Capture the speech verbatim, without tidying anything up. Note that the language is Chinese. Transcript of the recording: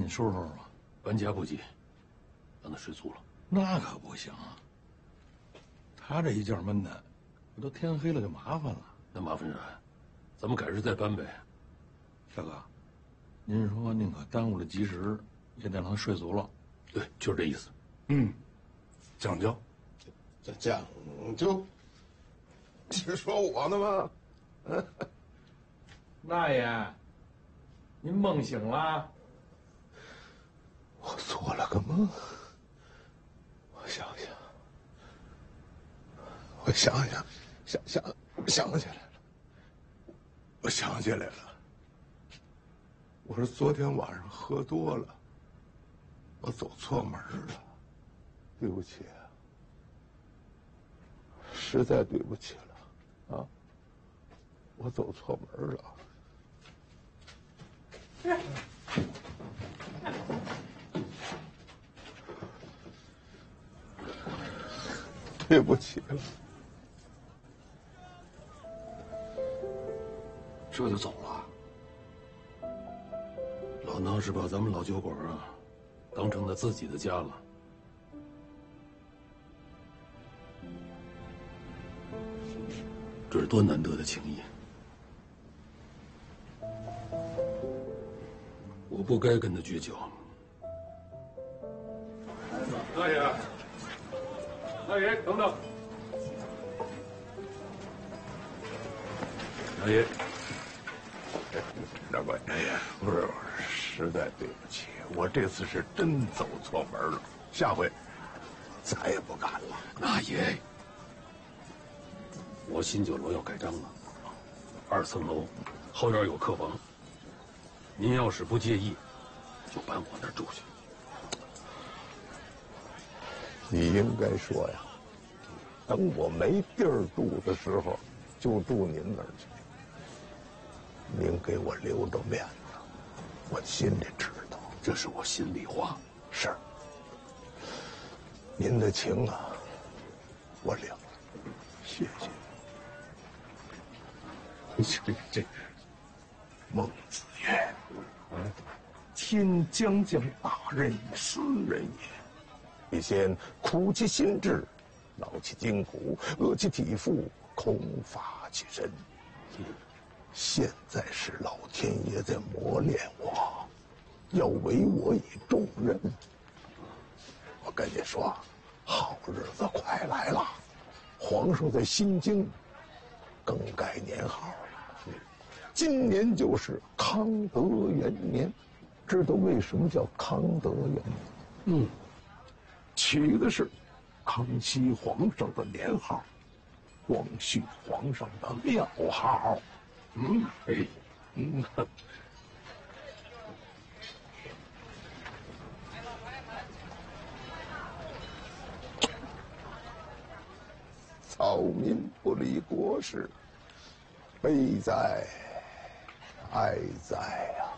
紧收拾收拾吧。 搬家不急，让他睡足了。 那可不行啊！他这一觉闷的，我都天黑了就麻烦了。 那麻烦啥？咱们改日再搬呗。 大哥，您说宁可耽误了吉时，也得让他睡足了。 对，就是这意思。 嗯，讲究。 这讲究？是说我呢吗？ 大爷，您梦醒了？ 我做了个梦。我想想，我想想，想想想起来了，我想起来了。我是昨天晚上喝多了，我走错门了，对不起啊，实在对不起了，啊，我走错门了。对不起了。 这就走了？老衲是把咱们老酒馆啊，当成了自己的家了。这是多难得的情谊，我不该跟他绝交。 大爷，大爷，等等。 大爷， 掌柜，哎呀，不是，实在对不起，我这次是真走错门了，下回再也不敢了。 大爷，我新酒楼要盖章了，二层楼后院有客房，您要是不介意，就搬我那儿住去。 你应该说呀，等我没地儿住的时候，就住您那儿去。您给我留着面子，我心里知道， 这是我心里话。 是。您的情啊，我领了，谢谢。这这孟子曰：“天将降大任于斯人也。必先苦其心志，劳其筋骨，饿其体肤，空乏其身。”现在是老天爷在磨练我，要委我以重任。我跟你说，好日子快来了，皇上在新京更改年号了，今年就是康德元年。知道为什么叫康德元年？嗯，取的是康熙皇上的年号，光绪皇上的庙号。嗯，哎，嗯，草民不理国事，悲哉，哀哉呀！